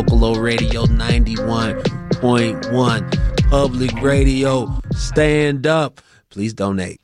Vocalo Radio 91.1. Public Radio. Stand up. Please donate.